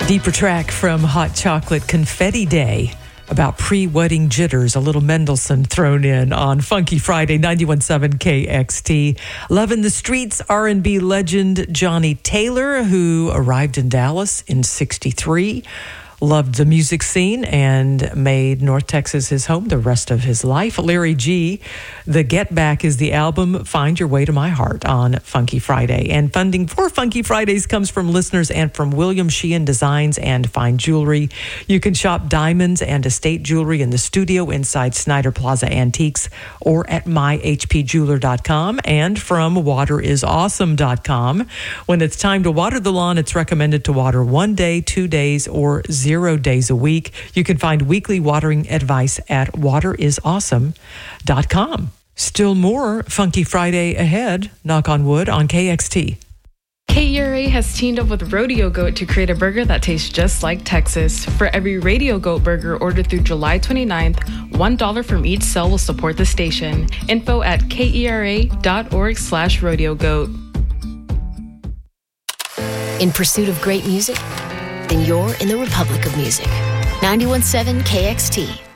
Deeper track from Hot Chocolate, Confetti Day, about pre-wedding jitters, a little Mendelssohn thrown in on Funky Friday, 91.7 KXT. Loving the streets, R&B legend Johnny Taylor, who arrived in Dallas in 1963. Loved the music scene and made North Texas his home the rest of his life. Larry G., The Get Back is the album, Find Your Way to My Heart on Funky Friday. And funding for Funky Fridays comes from listeners and from William Sheehan Designs and Fine Jewelry. You can shop diamonds and estate jewelry in the studio inside Snyder Plaza Antiques or at myhpjeweler.com and from waterisawesome.com. When it's time to water the lawn, it's recommended to water 1 day, 2 days, or 0 days a week. You can find weekly watering advice at waterisawesome.com. Still more Funky Friday ahead, knock on wood, on KXT. KERA has teamed up with Rodeo Goat to create a burger that tastes just like Texas. For every Radio Goat burger ordered through July 29th, $1 from each sale will support the station. Info at kera.org/rodeogoat. In pursuit of great music? Then you're in the Republic of Music. 91.7 KXT.